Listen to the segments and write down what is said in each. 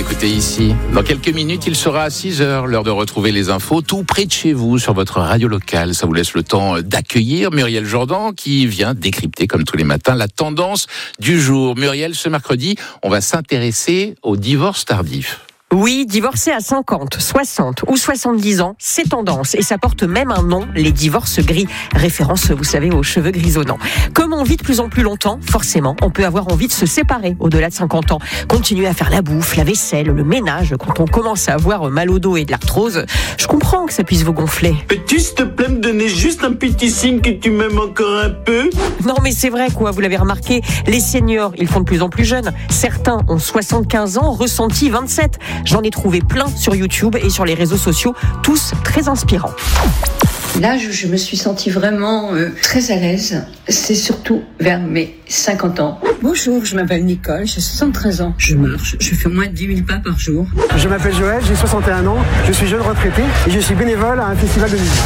écoutez ici. Dans quelques minutes, il sera à 6h, l'heure de retrouver les infos tout près de chez vous, sur votre radio locale. Ça vous laisse le temps d'accueillir Muriel Jourdan, qui vient décrypter, comme tous les matins, la tendance du jour. Muriel, ce mercredi, on va s'intéresser au divorce tardif. Oui, divorcer à 50, 60 ou 70 ans, c'est tendance. Et ça porte même un nom, les divorces gris. Référence, vous savez, aux cheveux grisonnants. Comme on vit de plus en plus longtemps, forcément, on peut avoir envie de se séparer au-delà de 50 ans. Continuer à faire la bouffe, la vaisselle, le ménage. Quand on commence à avoir mal au dos et de l'arthrose, je comprends que ça puisse vous gonfler. Peux-tu, s'il te plaît, me donner juste un petit signe que tu m'aimes encore un peu ? Non mais c'est vrai quoi, vous l'avez remarqué, les seniors, ils font de plus en plus jeunes. Certains ont 75 ans, ressenti 27. J'en ai trouvé plein sur YouTube et sur les réseaux sociaux, tous très inspirants. Là, je me suis sentie vraiment très à l'aise. C'est surtout vers mes 50 ans. Bonjour, je m'appelle Nicole, j'ai 73 ans. Je marche, je fais moins de 10 000 pas par jour. Je m'appelle Joël, j'ai 61 ans, je suis jeune retraité et je suis bénévole à un festival de musique.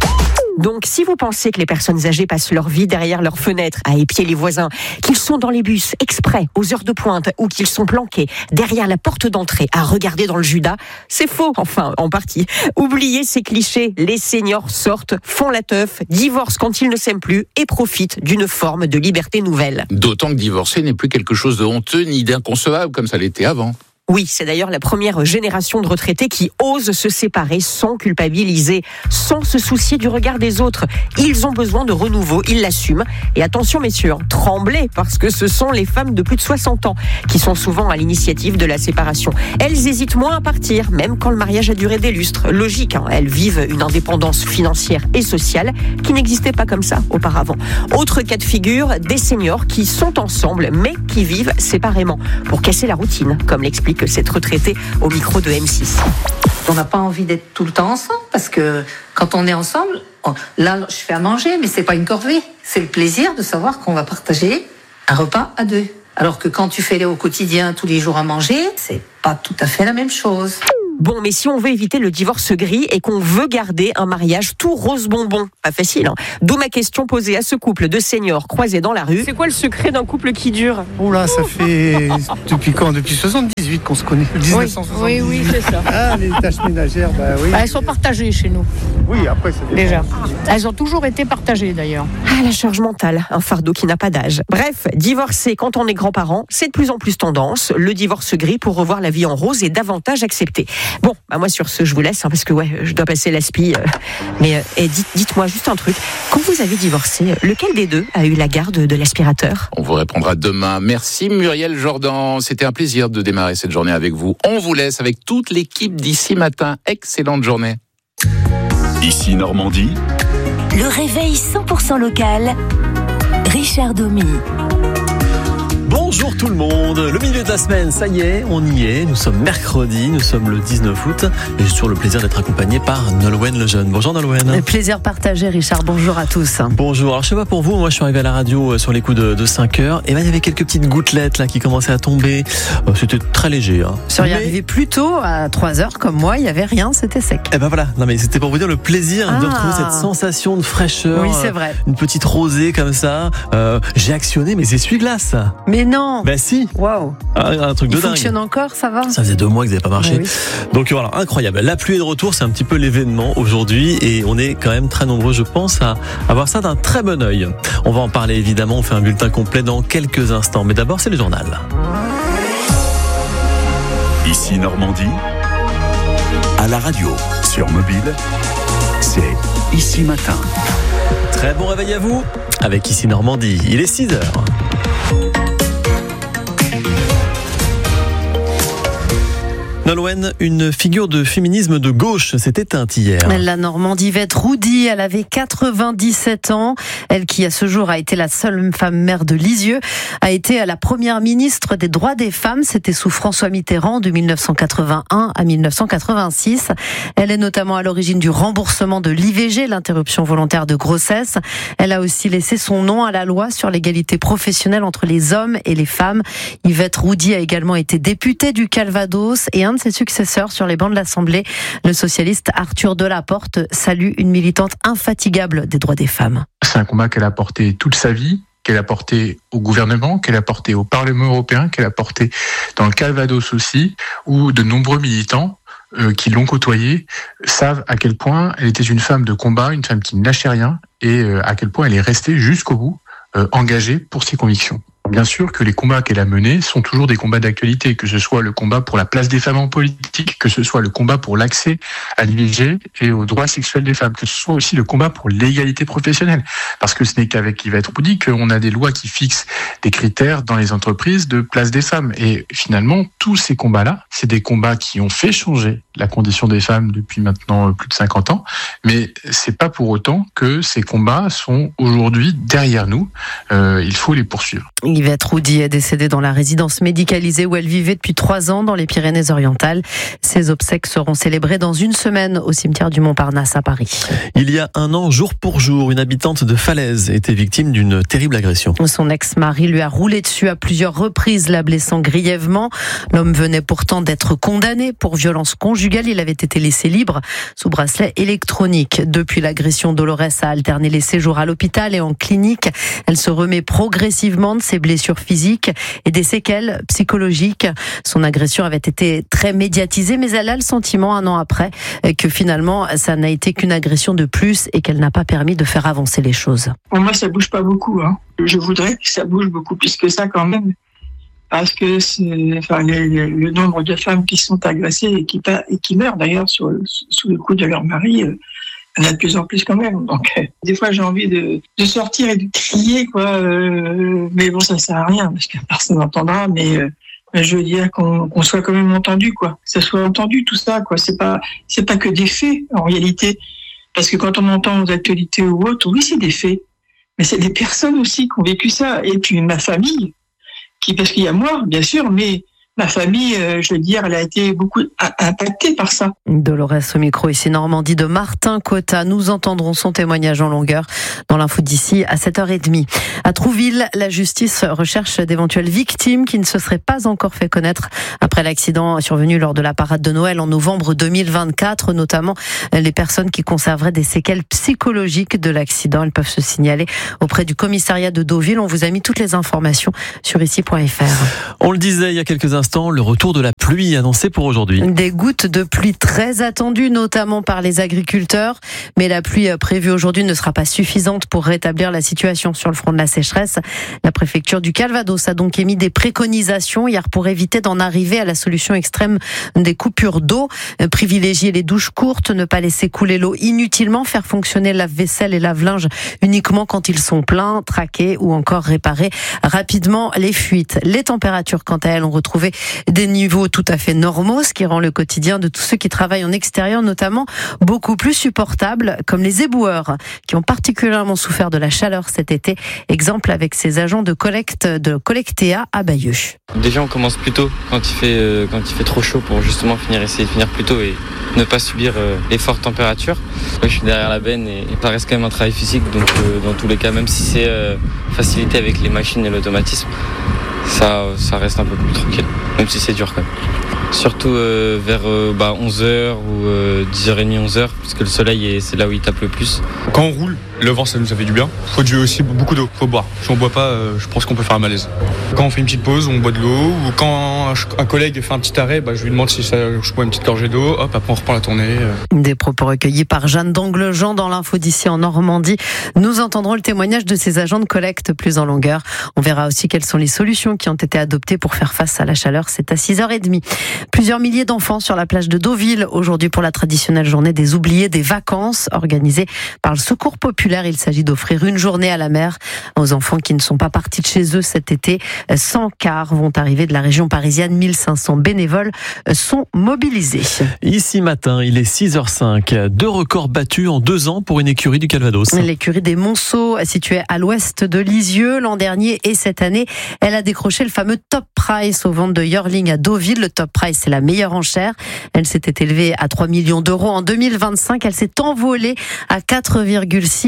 Donc, si vous pensez que les personnes âgées passent leur vie derrière leurs fenêtres à épier les voisins, qu'ils sont dans les bus exprès aux heures de pointe ou qu'ils sont planqués derrière la porte d'entrée à regarder dans le Judas, c'est faux, enfin, en partie. Oubliez ces clichés, les seniors sortent, font la teuf, divorcent quand ils ne s'aiment plus et profitent d'une forme de liberté nouvelle. D'autant que divorcer n'est plus quelque chose de honteux ni d'inconcevable comme ça l'était avant. Oui, c'est d'ailleurs la première génération de retraités qui osent se séparer sans culpabiliser, sans se soucier du regard des autres. Ils ont besoin de renouveau, ils l'assument. Et attention messieurs, tremblez parce que ce sont les femmes de plus de 60 ans qui sont souvent à l'initiative de la séparation. Elles hésitent moins à partir, même quand le mariage a duré des lustres. Logique, elles vivent une indépendance financière et sociale qui n'existait pas comme ça auparavant. Autre cas de figure, des seniors qui sont ensemble mais qui vivent séparément pour casser la routine, comme l'explique cette retraitée au micro de M6. On n'a pas envie d'être tout le temps ensemble parce que quand on est ensemble, là je fais à manger mais c'est pas une corvée, c'est le plaisir de savoir qu'on va partager un repas à deux. Alors que quand tu fais au quotidien tous les jours à manger, c'est pas tout à fait la même chose. Bon, mais si on veut éviter le divorce gris et qu'on veut garder un mariage tout rose bonbon, pas facile, hein. D'où ma question posée à ce couple de seniors croisés dans la rue. C'est quoi le secret d'un couple qui dure ? Oh là, ça fait depuis quand ? Depuis 78 qu'on se connaît. 1978. Oui, c'est ça. Ah, les tâches ménagères, bah oui. Elles sont partagées chez nous, Oui, après c'est déjà. Elles ont toujours été partagées d'ailleurs. Ah, la charge mentale, un fardeau qui n'a pas d'âge. Bref, divorcer quand on est grand-parent, c'est de plus en plus tendance. Le divorce gris pour revoir la vie en rose est davantage accepté. Bon, bah moi sur ce, je vous laisse, parce que je dois passer l'aspi. Mais dites-moi juste un truc. Quand vous avez divorcé, lequel des deux a eu la garde de l'aspirateur ? On vous répondra demain. Merci Muriel Jourdan. C'était un plaisir de démarrer cette journée avec vous. On vous laisse avec toute l'équipe d'ici matin. Excellente journée. Ici Normandie. Le réveil 100% local. Richard Domy. Bonjour tout le monde, le milieu de la semaine, ça y est, on y est, nous sommes mercredi, nous sommes le 19 août et j'ai toujours le plaisir d'être accompagné par Nolwenn Lejeune. Bonjour Nolwenn. Le plaisir partagé Richard, bonjour à tous. Bonjour, alors je sais pas pour vous, moi je suis arrivé à la radio sur les coups de 5h et il y avait quelques petites gouttelettes là qui commençaient à tomber, c'était très léger. Hein. Je suis arrivé plus tôt à 3h comme moi, il n'y avait rien, c'était sec. Et ben voilà, non mais c'était pour vous dire le plaisir de retrouver cette sensation de fraîcheur. Oui c'est vrai. Une petite rosée comme ça, j'ai actionné mes essuie-glaces. Mais non. Ben si. Waouh. Un truc de dingue. Il fonctionne encore, ça va ? Ça faisait 2 mois que ça n'avait pas marché. Oui. Donc voilà, incroyable. La pluie est de retour, c'est un petit peu l'événement aujourd'hui et on est quand même très nombreux, je pense, à avoir ça d'un très bon œil. On va en parler évidemment, on fait un bulletin complet dans quelques instants. Mais d'abord, c'est le journal. Ici Normandie. À la radio, sur mobile, c'est Ici Matin. Très bon réveil à vous avec Ici Normandie. Il est 6h. Nolwenn, une figure de féminisme de gauche s'est éteinte hier. La Normande Yvette Roudy, elle avait 97 ans. Elle qui à ce jour a été la seule femme maire de Lisieux, a été la première ministre des droits des femmes. C'était sous François Mitterrand de 1981 à 1986. Elle est notamment à l'origine du remboursement de l'IVG, l'interruption volontaire de grossesse. Elle a aussi laissé son nom à la loi sur l'égalité professionnelle entre les hommes et les femmes. Yvette Roudy a également été députée du Calvados et un de ses successeurs sur les bancs de l'Assemblée. Le socialiste Arthur Delaporte salue une militante infatigable des droits des femmes. C'est un combat qu'elle a porté toute sa vie. qu'elle a porté au gouvernement, qu'elle a porté au Parlement européen, qu'elle a porté dans le Calvados aussi, où de nombreux militants qui l'ont côtoyée savent à quel point elle était une femme de combat, une femme qui ne lâchait rien, et à quel point elle est restée jusqu'au bout engagée pour ses convictions. Bien sûr que les combats qu'elle a menés sont toujours des combats d'actualité, que ce soit le combat pour la place des femmes en politique, que ce soit le combat pour l'accès à l'IVG et aux droits sexuels des femmes, que ce soit aussi le combat pour l'égalité professionnelle. Parce que ce n'est qu'avec Yvette Roudy qu'on a des lois qui fixent des critères dans les entreprises de place des femmes. Et finalement, tous ces combats-là, c'est des combats qui ont fait changer la condition des femmes depuis maintenant plus de 50 ans. Mais c'est pas pour autant que ces combats sont aujourd'hui derrière nous. Il faut les poursuivre. Yvette Roudy est décédée dans la résidence médicalisée où elle vivait depuis 3 ans dans les Pyrénées-Orientales. Ses obsèques seront célébrées dans une semaine au cimetière du Montparnasse à Paris. Il y a 1 an, jour pour jour, une habitante de Falaise était victime d'une terrible agression. Son ex-mari lui a roulé dessus à plusieurs reprises, la blessant grièvement. L'homme venait pourtant d'être condamné pour violence conjugale. Il avait été laissé libre sous bracelet électronique. Depuis l'agression, Dolores a alterné les séjours à l'hôpital et en clinique. Elle se remet progressivement de ses blessures physiques et des séquelles psychologiques. Son agression avait été très médiatisée, mais elle a le sentiment 1 an après que finalement ça n'a été qu'une agression de plus et qu'elle n'a pas permis de faire avancer les choses. Pour moi, ça bouge pas beaucoup. Je voudrais que ça bouge beaucoup plus que ça quand même, parce que le nombre de femmes qui sont agressées et qui meurent d'ailleurs sous le coup de leur mari. Il y en a de plus en plus quand même. Donc, des fois, j'ai envie de sortir et de crier, quoi. Mais bon, ça sert à rien parce que personne n'entendra. Mais je veux dire qu'on soit quand même entendu, quoi. Que ça soit entendu, tout ça, quoi. C'est pas que des faits, en réalité. Parce que quand on entend aux actualités ou autres, oui, c'est des faits. Mais c'est des personnes aussi qui ont vécu ça. Et puis, ma famille, parce qu'il y a moi, bien sûr, mais ma famille, je veux dire, elle a été beaucoup impactée par ça. Dolores au micro ici Normandie de Martin Cotta. Nous entendrons son témoignage en longueur dans l'info d'ici à 7h30. À Trouville, la justice recherche d'éventuelles victimes qui ne se seraient pas encore fait connaître après l'accident survenu lors de la parade de Noël en novembre 2024, notamment les personnes qui conserveraient des séquelles psychologiques de l'accident. Elles peuvent se signaler auprès du commissariat de Deauville. On vous a mis toutes les informations sur ici.fr. On le disait il y a quelques instants, le retour de la pluie annoncé pour aujourd'hui. Des gouttes de pluie très attendues, notamment par les agriculteurs. Mais la pluie prévue aujourd'hui ne sera pas suffisante pour rétablir la situation sur le front de la sécheresse. La préfecture du Calvados a donc émis des préconisations hier pour éviter d'en arriver à la solution extrême des coupures d'eau. Privilégier les douches courtes, ne pas laisser couler l'eau inutilement, faire fonctionner lave-vaisselle et lave-linge uniquement quand ils sont pleins, traquer ou encore réparer rapidement les fuites. Les températures, quant à elles, ont retrouvé des niveaux tout à fait normaux, ce qui rend le quotidien de tous ceux qui travaillent en extérieur notamment beaucoup plus supportable, comme les éboueurs qui ont particulièrement souffert de la chaleur cet été. Exemple avec ces agents de Collectea à Bayeux. Déjà on commence plus tôt quand il fait trop chaud pour justement essayer de finir plus tôt et ne pas subir les fortes températures. Je suis derrière la benne et ça reste quand même un travail physique, donc dans tous les cas, même si c'est facilité avec les machines et l'automatisme, ça reste un peu plus tranquille, même si c'est dur quand même. Surtout vers 11h ou 10h30, 11h, parce que le soleil, c'est là où il tape le plus. Quand on roule, le vent, ça nous fait du bien. Faut aussi beaucoup d'eau, faut boire. Si on boit pas, je pense qu'on peut faire un malaise. Quand on fait une petite pause, on boit de l'eau, ou quand un collègue fait un petit arrêt, je lui demande si je bois une petite gorgée d'eau, hop, après on reprend la tournée. Des propos recueillis par Jeanne d'Anglejean dans l'info d'ici en Normandie. Nous entendrons le témoignage de ces agents de collecte plus en longueur. On verra aussi quelles sont les solutions qui ont été adoptées pour faire face à la chaleur. C'est à 6h30. Plusieurs milliers d'enfants sur la plage de Deauville aujourd'hui pour la traditionnelle journée des oubliés des vacances organisée par le Secours populaire. Il s'agit d'offrir une journée à la mer aux enfants qui ne sont pas partis de chez eux cet été. 100 cars vont arriver de la région parisienne. 1500 bénévoles sont mobilisés. Ici matin, il est 6h05. 2 records battus en 2 ans pour une écurie du Calvados. L'écurie des Monceaux, située à l'ouest de Lisieux. L'an dernier et cette année, elle a décroché le fameux Top Price aux ventes de Yearling à Deauville. Le Top Price, c'est la meilleure enchère. Elle s'était élevée à 3 millions d'euros en 2025. Elle s'est envolée à 4,6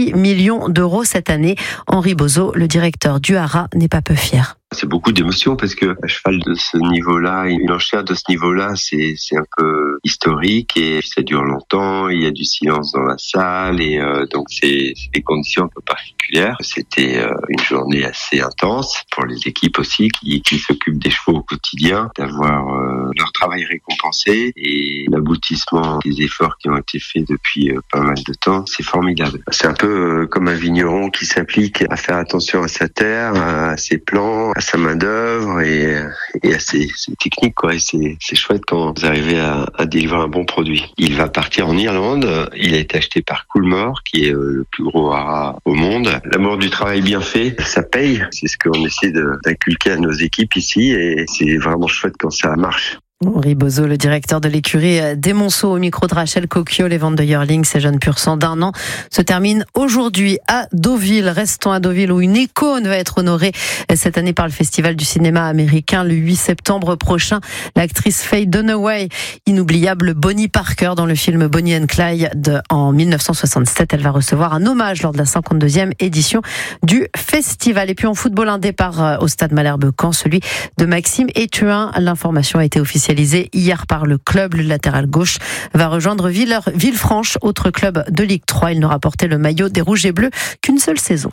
6 millions d'euros cette année. Henri Bozo, le directeur du Haras, n'est pas peu fier. C'est beaucoup d'émotions parce que un cheval de ce niveau-là, une enchère de ce niveau-là, c'est un peu historique et ça dure longtemps. Il y a du silence dans la salle et donc c'est des conditions un peu particulières. C'était une journée assez intense pour les équipes aussi qui s'occupent des chevaux au quotidien, d'avoir leur travail récompensé et l'aboutissement des efforts qui ont été faits depuis pas mal de temps. C'est formidable. C'est un peu comme un vigneron qui s'applique à faire attention à sa terre, à ses plants, à sa main d'œuvre et à ses techniques, quoi. Et c'est chouette quand vous arrivez à délivrer un bon produit. Il va partir en Irlande. Il a été acheté par Coolmore, qui est le plus gros haras au monde. L'amour du travail bien fait, ça paye. C'est ce qu'on essaie d'inculquer à nos équipes ici et c'est vraiment chouette quand ça marche. Henri Bozo, le directeur de l'écurie des Monceaux, au micro de Rachel Coquio. Les ventes de yearlings, ces jeunes pur sang d'1 an, se terminent aujourd'hui à Deauville. Restons à Deauville où une icône va être honorée cette année par le Festival du cinéma américain le 8 septembre prochain. L'actrice Faye Dunaway, inoubliable Bonnie Parker dans le film Bonnie and Clyde en 1967. Elle va recevoir un hommage lors de la 52e édition du festival. Et puis en football, un départ au stade Malherbe-Caen, celui de Maxime Ethuin. L'information a été officialisée hier par le club. Le latéral gauche va rejoindre Villefranche, autre club de Ligue 3. Il n'aura porté le maillot des Rouges et Bleus qu'une seule saison.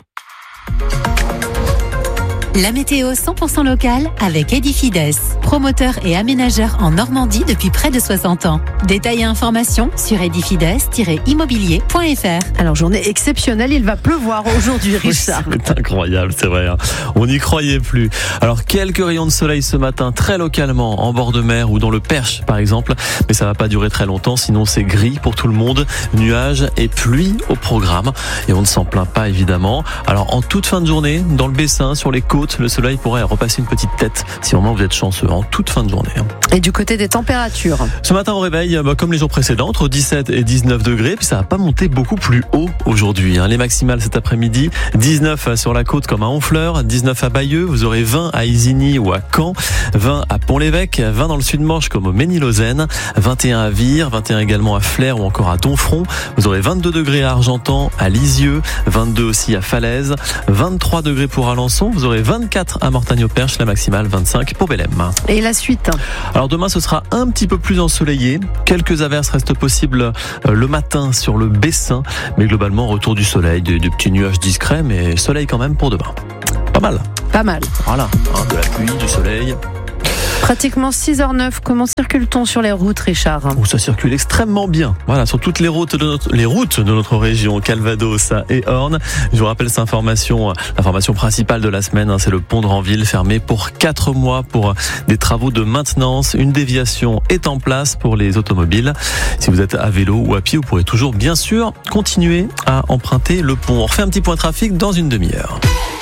La météo 100% locale avec Edifides, promoteur et aménageur en Normandie depuis près de 60 ans. Détails et informations sur edifides-immobilier.fr. Alors, journée exceptionnelle, il va pleuvoir aujourd'hui, Richard. C'est incroyable, c'est vrai. On n'y croyait plus. Alors, quelques rayons de soleil ce matin, très localement, en bord de mer ou dans le Perche, par exemple. Mais ça va pas durer très longtemps, sinon c'est gris pour tout le monde. Nuages et pluie au programme. Et on ne s'en plaint pas, évidemment. Alors, en toute fin de journée, dans le Bessin, sur les côtes, le soleil pourrait repasser une petite tête si vraiment vous êtes chanceux en toute fin de journée. Et du côté des températures, ce matin au réveil, comme les jours précédents, entre 17 et 19 degrés, puis ça va pas monter beaucoup plus haut aujourd'hui. Les maximales cet après-midi, 19 sur la côte comme à Honfleur, 19 à Bayeux, vous aurez 20 à Isigny ou à Caen, 20 à Pont-l'Évêque, 20 dans le Sud-Manche comme au Ménilozène, 21 à Vire, 21 également à Flers ou encore à Donfront, vous aurez 22 degrés à Argentan, à Lisieux, 22 aussi à Falaise, 23 degrés pour Alençon, vous aurez 24 à Mortagne-au-Perche, la maximale 25 pour Bélem. Et la suite? Alors demain ce sera un petit peu plus ensoleillé, quelques averses restent possibles le matin sur le Bessin, mais globalement retour du soleil, des petits nuages discrets, mais soleil quand même pour demain. Pas mal. Pas mal. Voilà, de la pluie, du soleil. Pratiquement 6h09. Comment circule-t-on sur les routes, Richard? Ça circule extrêmement bien. Voilà, sur toutes les routes de notre région, Calvados et Orne. Je vous rappelle cette information, l'information principale de la semaine, c'est le pont de Ranville fermé pour 4 mois pour des travaux de maintenance. Une déviation est en place pour les automobiles. Si vous êtes à vélo ou à pied, vous pourrez toujours, bien sûr, continuer à emprunter le pont. On refait un petit point trafic dans une demi-heure.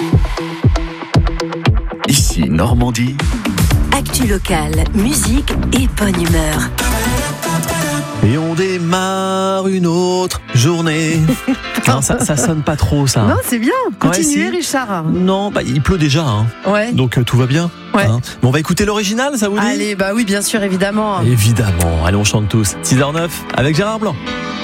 Ici, Normandie. Actu locale, musique et bonne humeur. Et on démarre une autre journée. Non, ça sonne pas trop, ça. Non, c'est bien. Continuez, ouais, si. Richard. Non, il pleut déjà. Ouais. Donc tout va bien. Ouais. Bon, on va écouter l'original, ça vous dit? Allez, oui, bien sûr, évidemment. Évidemment. Allez, on chante tous. 6h09 avec Gérard Blanc.